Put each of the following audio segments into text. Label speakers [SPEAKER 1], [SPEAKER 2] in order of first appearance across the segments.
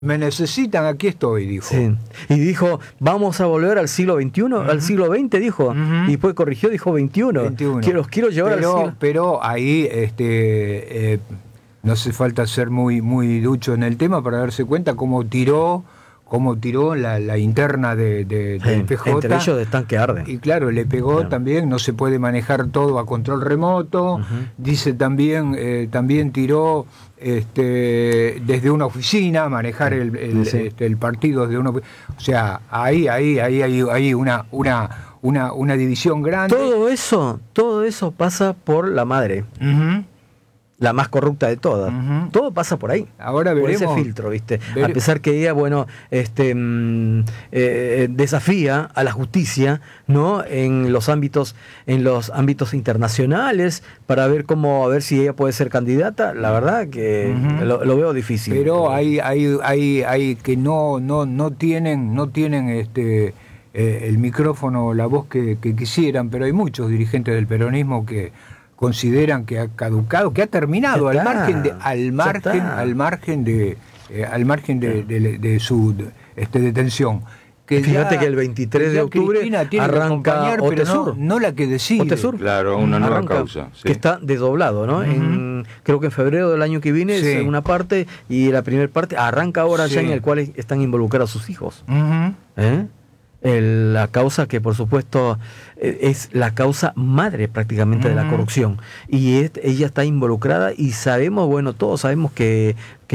[SPEAKER 1] Me necesitan, aquí estoy, dijo.
[SPEAKER 2] Sí. Y dijo, vamos a volver al siglo XXI, al siglo XX, dijo. Y después corrigió, dijo XXI. Que los quiero llevar al siglo.
[SPEAKER 1] Pero ahí no hace falta ser muy ducho en el tema para darse cuenta cómo tiró la interna del PJ.
[SPEAKER 2] Entre ellos están que arden.
[SPEAKER 1] Y claro, le pegó también, no se puede manejar todo a control remoto. Dice también tiró desde una oficina, manejar el partido desde una oficina. O sea, ahí hay una división grande.
[SPEAKER 2] Todo eso pasa por la madre. La más corrupta de todas. Todo pasa por ahí.
[SPEAKER 1] Ahora veremos.
[SPEAKER 2] Por ese filtro, ¿viste? A pesar que ella, desafía a la justicia, ¿no? En los ámbitos internacionales, para ver si ella puede ser candidata. La verdad que lo veo difícil.
[SPEAKER 1] Pero hay que no tienen el micrófono, la voz que quisieran, pero hay muchos dirigentes del peronismo que consideran que ha caducado, que ha terminado, al margen de su detención.
[SPEAKER 2] Fíjate que el 23 de octubre arranca Otesur.
[SPEAKER 1] No la que decide.
[SPEAKER 3] Otesur. Claro, una nueva causa. Sí.
[SPEAKER 2] Que está desdoblado, ¿no? Creo que en febrero del año que viene es una parte, y la primera parte arranca ahora ya en el cual están involucrados sus hijos. La causa que por supuesto es la causa madre prácticamente de la corrupción, y ella está involucrada, y sabemos, todos sabemos que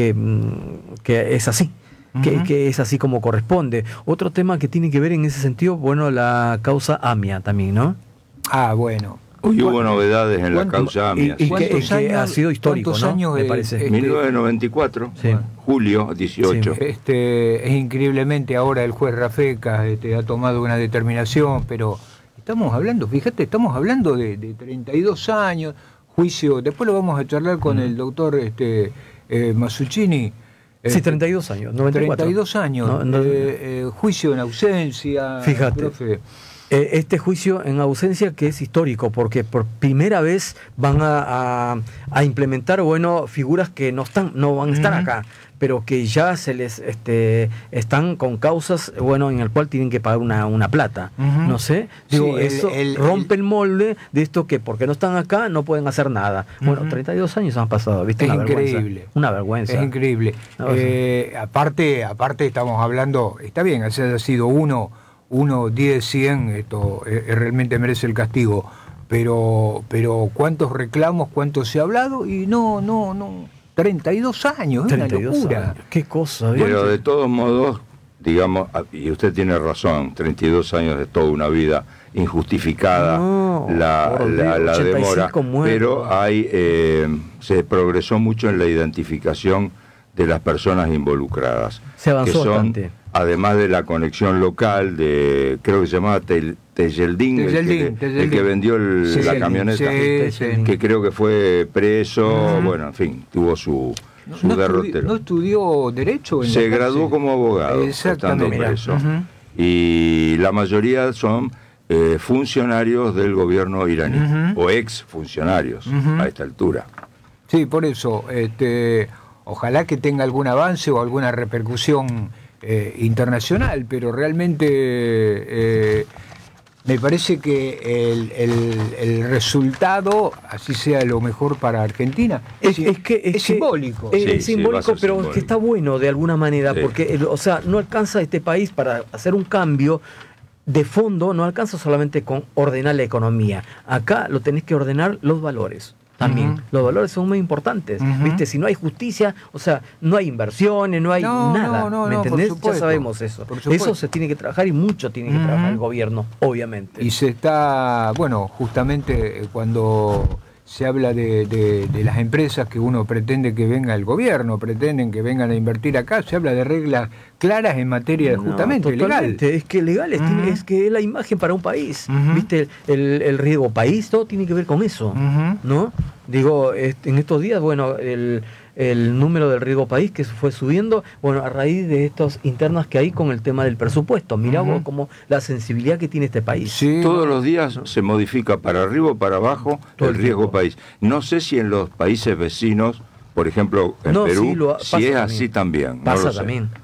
[SPEAKER 2] es así, que es así como corresponde. Otro tema que tiene que ver en ese sentido, la causa AMIA también, ¿no?
[SPEAKER 1] Bueno.
[SPEAKER 3] Hoy hubo novedades en la causa AMIA.
[SPEAKER 2] Y que ha sido histórico, ¿no?
[SPEAKER 1] Años,
[SPEAKER 2] me parece.
[SPEAKER 3] 1994, julio 18.
[SPEAKER 1] Es increíblemente ahora el juez Rafecas ha tomado una determinación, pero estamos hablando de 32 años, juicio, después lo vamos a charlar con el doctor Masuccini.
[SPEAKER 2] 32 años, 94.
[SPEAKER 1] 32 años, juicio en ausencia.
[SPEAKER 2] Fíjate.
[SPEAKER 1] Profe.
[SPEAKER 2] Este juicio en ausencia, que es histórico, porque por primera vez van a implementar figuras que no van a estar acá, pero que ya se les están con causas en el cual tienen que pagar una plata. No sé, eso rompe el molde de esto, que porque no están acá no pueden hacer nada. 32 años han pasado, ¿viste?
[SPEAKER 1] Es increíble.
[SPEAKER 2] Una vergüenza.
[SPEAKER 1] Es increíble. Aparte estamos hablando, está bien, haya sido 1, 10, 100, esto realmente merece el castigo, pero ¿cuántos reclamos, cuánto se ha hablado? Y no, 32 años, es una locura.
[SPEAKER 2] Años. Qué cosa.
[SPEAKER 3] Pero de todos modos, digamos, y usted tiene razón, 32 años es toda una vida injustificada, la demora, pero se progresó mucho en la identificación de las personas involucradas.
[SPEAKER 2] Se avanzó bastante.
[SPEAKER 3] Además de la conexión local creo que se llamaba Tejeldín, el que vendió la camioneta, que creo que fue preso, en fin, tuvo su derrotero.
[SPEAKER 1] ¿No estudió Derecho?
[SPEAKER 3] Se graduó como abogado, estando preso. Y la mayoría son funcionarios del gobierno iraní, o ex funcionarios a esta altura.
[SPEAKER 1] Sí, por eso, ojalá que tenga algún avance o alguna repercusión internacional, pero realmente me parece que el resultado, así sea lo mejor para Argentina, es simbólico.
[SPEAKER 2] Es simbólico, pero es que está bueno de alguna manera, porque no alcanza este país para hacer un cambio de fondo, no alcanza solamente con ordenar la economía. Acá lo tenés que ordenar los valores. También los valores son muy importantes, ¿viste? Si no hay justicia, no hay inversiones, no hay nada, ¿me entendés? Ya sabemos eso. Eso se tiene que trabajar, y mucho tiene que trabajar el gobierno, obviamente.
[SPEAKER 1] Y se está, justamente cuando se habla de las empresas que uno pretende que venga el gobierno, pretenden que vengan a invertir acá, se habla de reglas claras en materia justamente legal.
[SPEAKER 2] Es que legal es que es la imagen para un país, ¿viste? El riesgo país, todo tiene que ver con eso, ¿no? Digo, en estos días, el número del riesgo país que fue subiendo, a raíz de estas internas que hay con el tema del presupuesto. Mirá vos como la sensibilidad que tiene este país.
[SPEAKER 3] Sí, todos los días se modifica para arriba o para abajo el riesgo país. No sé si en los países vecinos por ejemplo, en Perú, si es así también.
[SPEAKER 2] Pasa también.